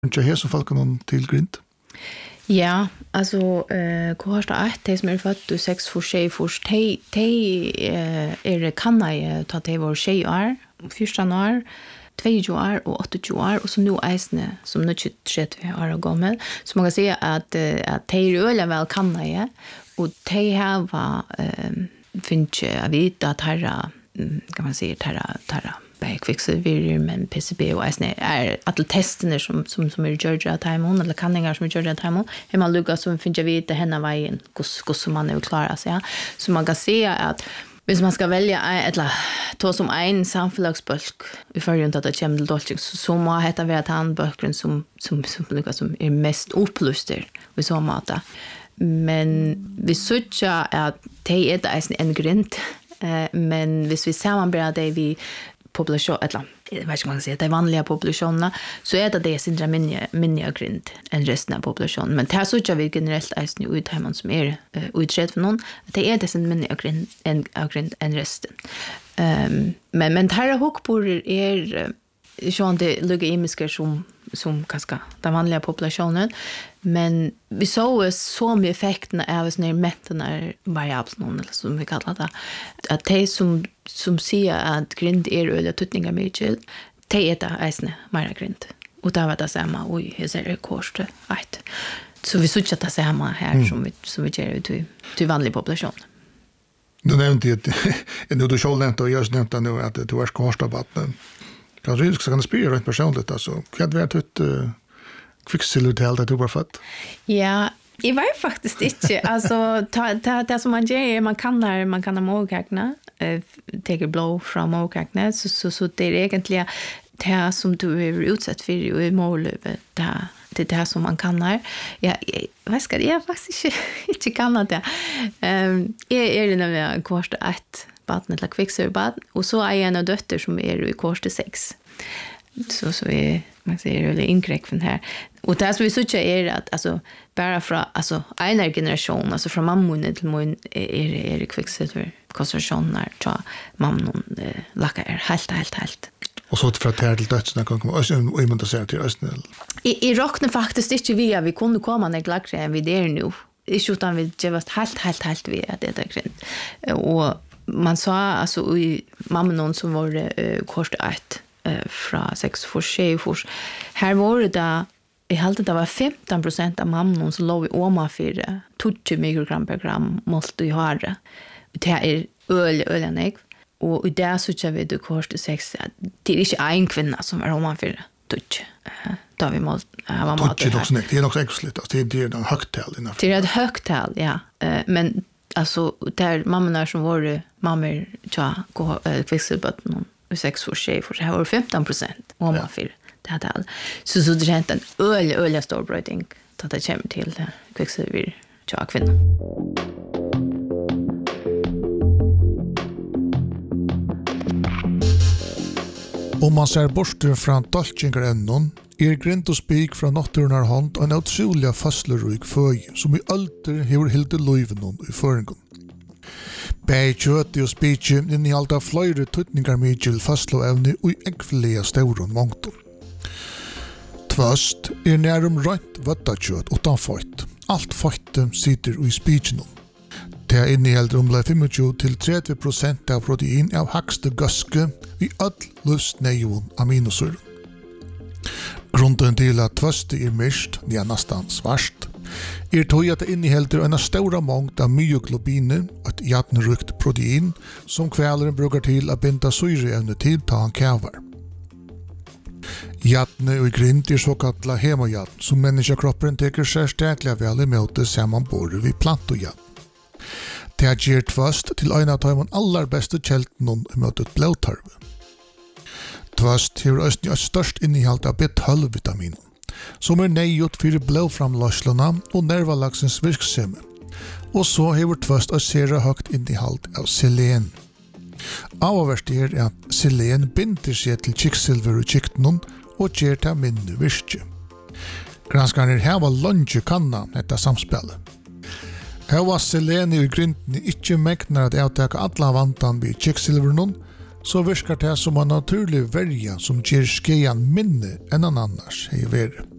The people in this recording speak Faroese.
Inte här som folk kan till grind. Ja, alltså kohorta 1, de som født 6 for 6 for, de kan jeg ta til vår 6 år, 14 år, 22 år og 28 år, og så nå eisene som nå 30 år og gammel. Så man kan si at de øyelig vel kan jeg, og de har finnes ikke å vite at herre, kan man si, herre, kvicksilver, men PCB og eisene alle testene som gjør av timon, eller kanninger som gjør av timon, man lukket som finnes jeg vite henne veien, hvordan man klara seg. Ja. Så man kan si at hvis man skal velge ta som en samfunnsbølg i førjun at det kommer til dolking, så må det være den bølgen som mest opplyster i så måte. Men vi synes at det en grint, men hvis vi sammenbrer det vi population eller jag vet inte vad man säger, det vanliga populationerna så det sindra minne grind än resten av populationen, men det så jag vi generellt är nu ut hemma som utrett för någon att det sin minne grind än resten. Men här hookbor Sean det lugga imiska som kanske den vanliga populationen, men vi såg så mycket effekterna av när mättarna variablerna eller som vi kallar det, att de som säger att grind eller tutningar mycket, de det äsne mer grind. Och där var det samma, oj, här ser det kost. Så vi såg att det samma här som vi gör till vanlig population. Du nämnde att du själv nämnde och jag nämnde nu att du är kostnadsbatten. Kan du spela rent personligt alltså? Vad vet du kvicksilver till att du var fått? Ja, jag var faktiskt inte. Alltså det som man gör, man kan ha målkakna, tar blod från målkakna, så det är egentligen det som du är utsatt för i målövet. Det är det som man kan här. Jag är faktiskt inte kan det. Jag är nämligen kvarst 1 baden eller kvicksilverbad, och så är en av dötter som är i kvarst 6. Så är man säger det inkräkten här. Och det som vi såg är att alltså bara från alltså en generation, alltså från mamman till mor är kvicksilver koncentrationer tror mamman lackar helt. Och så för att det till dödsna kan komma och man då säger till östnäll. I rockne faktiskt inte vi kunde komma när glackre vi där nu. Inte utan vi just helt vi att det är grint. Och man sa alltså i mamman som var kort 1 från 6 för 6 för här var det I hade det var 15% av mamman som låg i oma för 20 mikrogram per gram måste ju ha det. Det är öl och där så jag vet du kostar 6 det är inte en kvinna som är oma för 20. Då vi måste ha mat. Det är också ängsligt att det är en högtal innan. Det är ett högtal, ja. Men alltså där mammorna som var mammor kvicksilver någon 6 för 6 för det var 15% oma för det hade så det är en öl stor bröding att det kommer till kvicksilver till kvinnor. Om man ser bort från dolkingarennon grind och spik från naturen hand en otroliga fastlerik föj som i alter har helt löven i föringen. Bækjøt og spikje inneholder flere tøtninger mye fastslåevne og ekvelige stauren mångton. Tvøst nærum rønt vøttakjøt utan føyt. Alt føytet sitter i spikjen. Det inneholder omlag 25-30% av protein av hakste gaske i all lustneion aminosyren. Grunden til at tvøstet mist, næstan svart, tog at det inneholder en stora mångd av myoglobiner, et jatnerukt protein, som kveleren brukar til å binda syreevne til ta han kævar. Jatne og grind såkalla hemojatn, som menneskekroppen teker særstaklega vel i møte samanbore vid plantojatn. Det gjør tvøst til en av de aller beste kjeltene i møtet blodtarve. Tvøst har også et størst innehalt av B12-vitamin, som nejot for blodframløslene og nervalaksens virksomhet. Og så har tvøst og sere høgt innehalt av selen. Avverst at selen binder seg til kvicksilver og kikten og gjør det mindre virke. Granskerne her var lunge kanna dette samspillet. Her var selen i grindene ikke mekner at avtake alle vantan ved kvicksilveren, så virker det som en naturlig verja som gjør skeien minne enn annars hei vært.